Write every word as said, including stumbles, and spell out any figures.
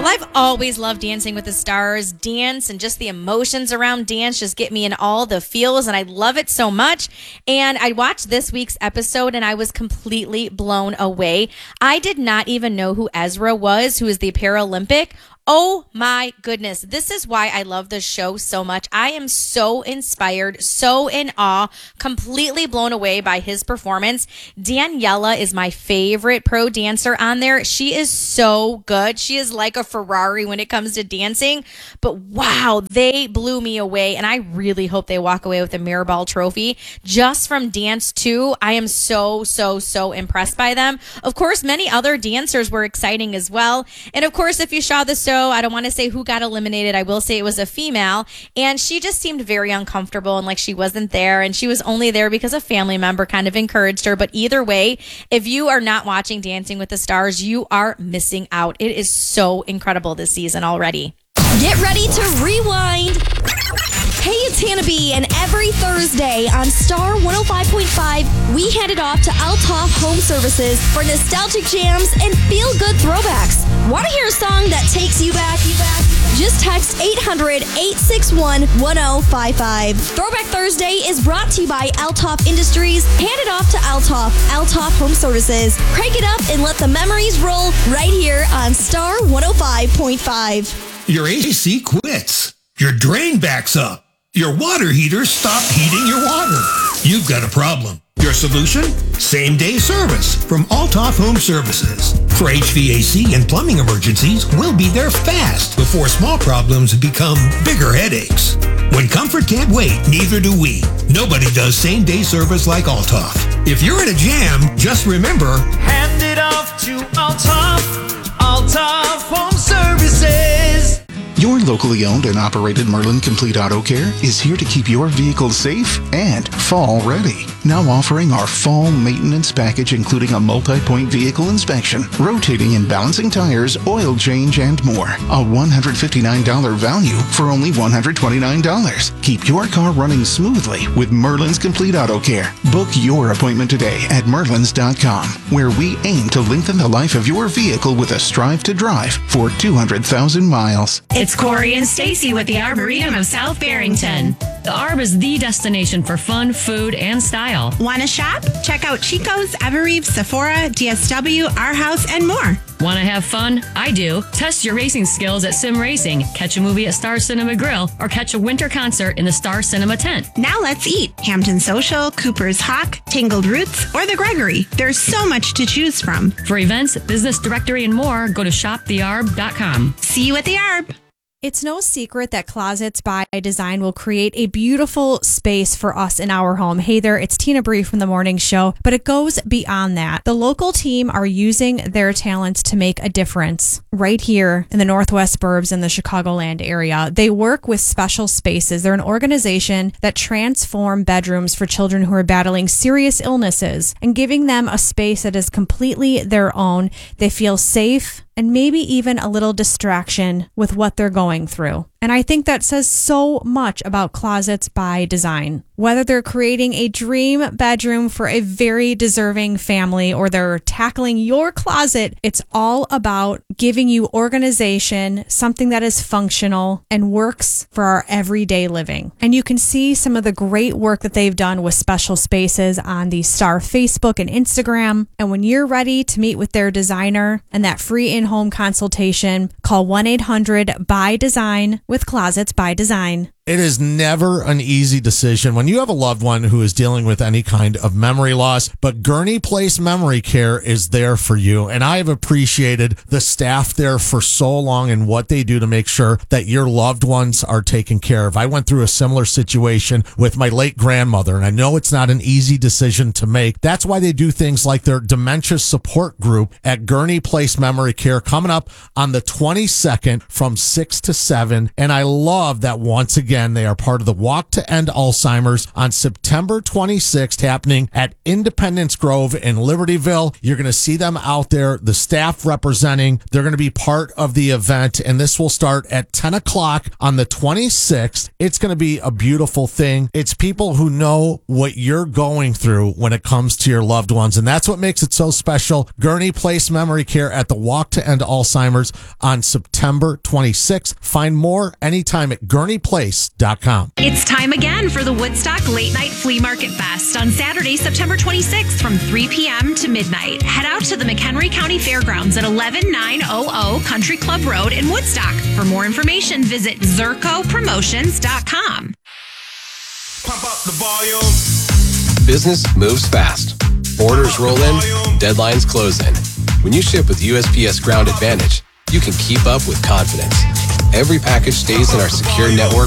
Well, I've always loved Dancing with the Stars. Dance and just the emotions around dance just get me in all the feels, and I love it so much. And I watched this week's episode, and I was completely blown away. I did not even know who Ezra was, who is the Paralympic. Oh my goodness. This is why I love this show so much. I am so inspired, so in awe, completely blown away by his performance. Daniela is my favorite pro dancer on there. She is so good. She is like a Ferrari when it comes to dancing. But wow, they blew me away. And I really hope they walk away with a Mirrorball trophy. Just from Dance two, I am so, so, so impressed by them. Of course, many other dancers were exciting as well. And of course, if you saw the show, I don't want to say who got eliminated. I will say it was a female, and she just seemed very uncomfortable and like she wasn't there, and she was only there because a family member kind of encouraged her. But either way, if you are not watching Dancing with the Stars, you are missing out. It is so incredible this season already. Get ready to rewind. Hey, it's Hannah B, and every Thursday on Star one oh five point five, we hand it off to Althoff Home Services for nostalgic jams and feel-good throwbacks. Want to hear a song that takes you back? You back? Just text eight hundred, eight six one, one oh five five. Throwback Thursday is brought to you by Althoff Industries. Hand it off to Althoff, Althoff Home Services. Crank it up and let the memories roll right here on Star one oh five point five. Your A C quits. Your drain backs up. Your water heater stopped heating your water. You've got a problem. Your solution? Same-day service from Althoff Home Services. For H V A C and plumbing emergencies, we'll be there fast before small problems become bigger headaches. When comfort can't wait, neither do we. Nobody does same-day service like Althoff. If you're in a jam, just remember, hand it off to Althoff. Althoff Home Services. Your locally owned and operated Merlin Complete Auto Care is here to keep your vehicle safe and fall ready. Now offering our fall maintenance package, including a multi-point vehicle inspection, rotating and balancing tires, oil change, and more. A one hundred fifty-nine dollars value for only one hundred twenty-nine dollars. Keep your car running smoothly with Merlin's Complete Auto Care. Book your appointment today at merlins dot com, where we aim to lengthen the life of your vehicle with a Strive to Drive for two hundred thousand miles. It's Corey and Stacy with the Arboretum of South Barrington. The Arb is the destination for fun, food, and style. Want to shop? Check out Chico's, Evereve, Sephora, D S W, Our House, and more. Want to have fun? I do. Test your racing skills at Sim Racing. Catch a movie at Star Cinema Grill or catch a winter concert in the Star Cinema tent. Now let's eat. Hampton Social, Cooper's Hawk, Tangled Roots, or the Gregory. There's so much to choose from. For events, business directory, and more, go to shop the arb dot com. See you at the Arb. It's no secret that Closets by Design will create a beautiful space for us in our home. Hey there, it's Tina Bree from The Morning Show, but it goes beyond that. The local team are using their talents to make a difference right here in the Northwest Burbs and the Chicagoland area. They work with special spaces. They're an organization that transform bedrooms for children who are battling serious illnesses and giving them a space that is completely their own. They feel safe and maybe even a little distraction with what they're going through. And I think that says so much about Closets by Design. Whether they're creating a dream bedroom for a very deserving family or they're tackling your closet, it's all about giving you organization, something that is functional and works for our everyday living. And you can see some of the great work that they've done with special spaces on the Star Facebook and Instagram. And when you're ready to meet with their designer and that free in-home consultation, call one eight hundred by design with Closets by Design. It is never an easy decision when you have a loved one who is dealing with any kind of memory loss, but Gurney Place Memory Care is there for you. And I have appreciated the staff there for so long and what they do to make sure that your loved ones are taken care of. I went through a similar situation with my late grandmother, and I know it's not an easy decision to make. That's why they do things like their dementia support group at Gurney Place Memory Care coming up on the twenty-second from six to seven. And I love that once again, again, they are part of the Walk to End Alzheimer's on September twenty-sixth, happening at Independence Grove in Libertyville. You're going to see them out there, the staff representing. They're going to be part of the event, and this will start at ten o'clock on the twenty-sixth. It's going to be a beautiful thing. It's people who know what you're going through when it comes to your loved ones, and that's what makes it so special. Gurney Place Memory Care at the Walk to End Alzheimer's on September twenty-sixth. Find more anytime at gurney place dot com. It's time again for the Woodstock Late Night Flea Market Fest on Saturday, September twenty-sixth from three p.m. to midnight. Head out to the McHenry County Fairgrounds at eleven nine hundred Country Club Road in Woodstock. For more information, visit zerko promotions dot com. Pump up the volume. Business moves fast. Orders roll in, deadlines close in. When you ship with U S P S Ground Advantage, you can keep up with confidence. Every package stays in our secure network